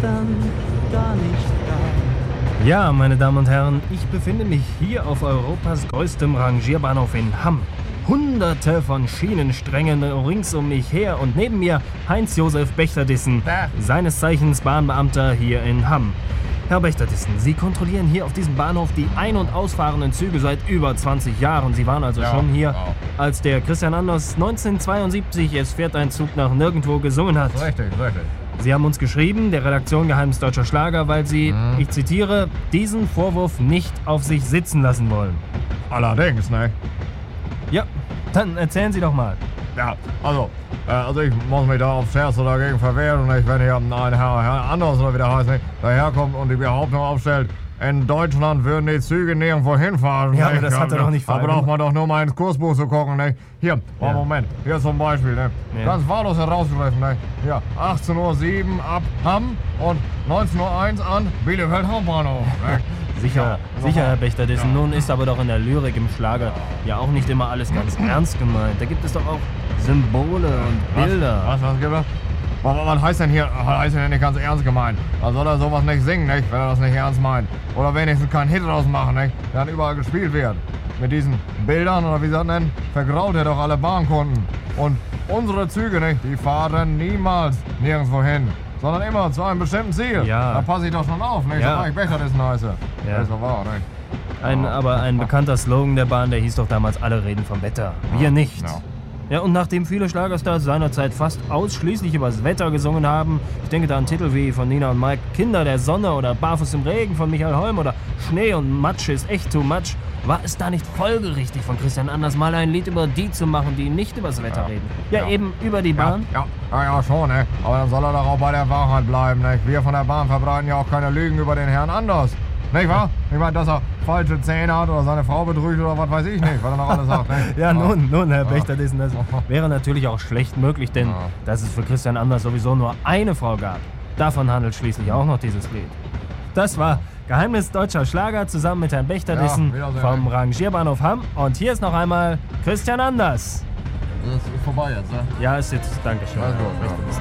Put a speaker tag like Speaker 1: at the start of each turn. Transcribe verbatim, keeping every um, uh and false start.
Speaker 1: dann gar nicht da.
Speaker 2: Ja, meine Damen und Herren, ich befinde mich hier auf Europas größtem Rangierbahnhof in Hamm. Hunderte von Schienensträngen rings um mich her und neben mir Heinz-Josef Bechterdissen, seines Zeichens Bahnbeamter hier in Hamm. Herr Bechterdissen, Sie kontrollieren hier auf diesem Bahnhof die ein- und ausfahrenden Züge seit über zwanzig Jahren. Sie waren also
Speaker 3: Ja,
Speaker 2: schon hier,
Speaker 3: ja.
Speaker 2: als der Christian Anders neunzehnhundertzweiundsiebzig Es fährt ein Zug nach nirgendwo gesungen hat.
Speaker 3: Richtig, richtig.
Speaker 2: Sie haben uns geschrieben, der Redaktion Geheimnis Deutscher Schlager, weil Sie,
Speaker 3: Mhm.
Speaker 2: ich zitiere, diesen Vorwurf nicht auf sich sitzen lassen wollen.
Speaker 3: Allerdings, ne?
Speaker 2: Ja, dann erzählen Sie doch mal.
Speaker 3: Ja, also, äh, also ich muss mich da aufs Schärfste dagegen verwehren, nicht? Wenn hier ein Herr, Herr Anders oder wie der heißt, nicht? daherkommt und die Behauptung aufstellt, in Deutschland würden die Züge nirgendwo hinfahren.
Speaker 2: Ja, aber
Speaker 3: nicht?
Speaker 2: das hat er doch nicht
Speaker 3: Da
Speaker 2: vereinbart.
Speaker 3: braucht man doch nur mal ins Kursbuch zu gucken, nicht? Hier, oh,
Speaker 2: Ja.
Speaker 3: Moment, hier zum Beispiel, ne?
Speaker 2: Ja.
Speaker 3: Ganz wahllos herausgegriffen, nicht? Hier, achtzehn Uhr sieben ab Hamm und neunzehn Uhr eins an Bielefeld Hauptbahnhof. nicht?
Speaker 2: Sicher,
Speaker 3: Ja,
Speaker 2: sicher,
Speaker 3: ja.
Speaker 2: Herr Bechterdissen.
Speaker 3: Ja.
Speaker 2: Nun ist aber doch in der Lyrik, im Schlager, ja auch nicht immer alles ganz ernst gemeint. Da gibt es doch auch Symbole und Bilder.
Speaker 3: Was, was, was gibt es? Was, was heißt denn hier, was heißt denn nicht ganz ernst gemeint? Man soll er sowas nicht singen, nicht, wenn er das nicht ernst meint. Oder wenigstens keinen Hit draus machen, nicht, der dann überall gespielt wird. Mit diesen Bildern, oder wie sie das nennen, vergrault er doch alle Bahnkunden. Und unsere Züge, nicht, die fahren niemals nirgendwo hin, sondern immer zu einem bestimmten Ziel.
Speaker 2: Ja.
Speaker 3: Da passe ich doch schon auf, nicht,
Speaker 2: Ja.
Speaker 3: so ich Bechterdissen heiße.
Speaker 2: Ja.
Speaker 3: Das ist doch wahr, nicht?
Speaker 2: Ein, aber ein bekannter Slogan der Bahn, der hieß doch damals, alle reden vom Wetter. Wir nicht.
Speaker 3: Ja.
Speaker 2: Ja, und nachdem viele Schlagerstars seinerzeit fast ausschließlich über das Wetter gesungen haben, ich denke da an Titel wie von Nina und Mike, Kinder der Sonne oder Barfuß im Regen von Michael Holm oder Schnee und Matsch ist echt too much, war es da nicht folgerichtig von Christian Anders mal ein Lied über die zu machen, die nicht über das Wetter
Speaker 3: Ja.
Speaker 2: reden? Ja,
Speaker 3: Ja.
Speaker 2: eben über die Bahn.
Speaker 3: Ja, ja, ja, schon, ne? Aber dann soll er doch auch bei der Wahrheit bleiben, nicht? Wir von der Bahn verbreiten ja auch keine Lügen über den Herrn Anders. Nicht wahr? Ich meine, dass er falsche Zähne hat oder seine Frau betrügt oder was weiß ich nicht, was er noch alles sagt. Ne?
Speaker 2: Ja, nun, nun, Herr Bechterdissen, das wäre natürlich auch schlecht möglich, denn
Speaker 3: Ja.
Speaker 2: dass es für Christian Anders sowieso nur eine Frau gab. Davon handelt schließlich auch noch dieses Lied. Das war Geheimnis Deutscher Schlager zusammen mit Herrn Bechterdissen
Speaker 3: Ja, Wiedersehen.
Speaker 2: vom Rangierbahnhof Hamm. Und hier ist noch einmal Christian Anders.
Speaker 3: Das ist vorbei jetzt, ne?
Speaker 2: Ja, ist jetzt, Dankeschön.
Speaker 3: Alles gut,
Speaker 2: Herr
Speaker 3: ja.
Speaker 2: Bechterdissen.